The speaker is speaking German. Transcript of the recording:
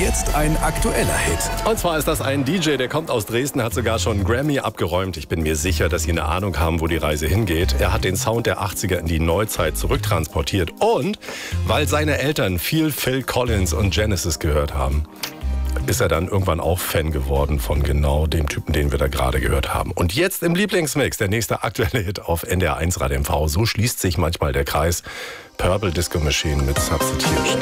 jetzt ein aktueller Hit. Und zwar ist das ein DJ, der kommt aus Dresden, hat sogar schon einen Grammy abgeräumt. Ich bin mir sicher, dass Sie eine Ahnung haben, wo die Reise hingeht. Er hat den Sound der 80er in die Neuzeit zurücktransportiert. Und weil seine Eltern viel Phil Collins und Genesis gehört haben, ist er dann irgendwann auch Fan geworden von genau dem Typen, den wir da gerade gehört haben. Und jetzt im Lieblingsmix, der nächste aktuelle Hit auf NDR 1 Radio MV. So schließt sich manchmal der Kreis. Purple Disco Machine mit Substitution.